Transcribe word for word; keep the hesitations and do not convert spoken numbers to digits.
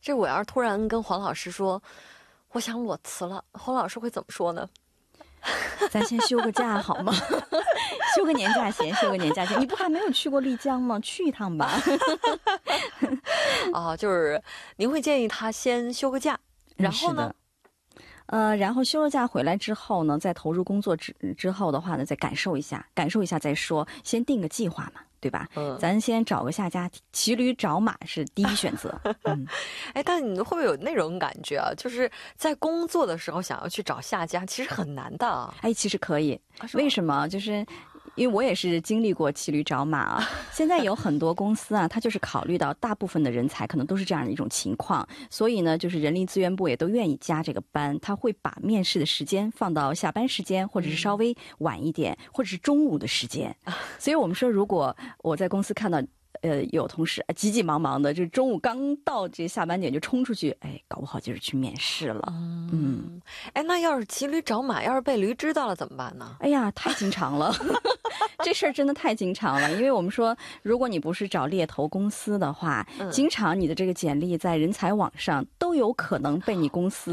这我要是突然跟黄老师说我想裸辞了，黄老师会怎么说呢？ 咱先休个假好吗？休个年假先，休个年假先。你不还没有去过丽江吗？去一趟吧。 啊，就是您会建议他先休个假，然后呢？ 呃，然后休了假回来之后呢，再投入工作之之后的话呢，再感受一下，感受一下再说，先定个计划嘛，对吧？嗯，咱先找个下家，骑驴找马是第一选择。嗯， 哎，但你会不会有那种感觉啊？就是在工作的时候想要去找下家，其实很难的啊。 哎，其实可以，啊、为什么？就是因为我也是经历过骑驴找马啊。现在有很多公司啊，它就是考虑到大部分的人才可能都是这样的一种情况，所以呢，就是人力资源部也都愿意加这个班，他会把面试的时间放到下班时间，或者是稍微晚一点，嗯、或者是中午的时间。所以我们说，如果我在公司看到呃有同事急急忙忙的，就中午刚到这下班点就冲出去，哎，搞不好就是去面试了。嗯， 嗯，哎，那要是骑驴找马，要是被驴知道了怎么办呢？ 哎呀，太经常了。这事儿真的太经常了，因为我们说，如果你不是找猎头公司的话，嗯、经常你的这个简历在人才网上都有可能被你公司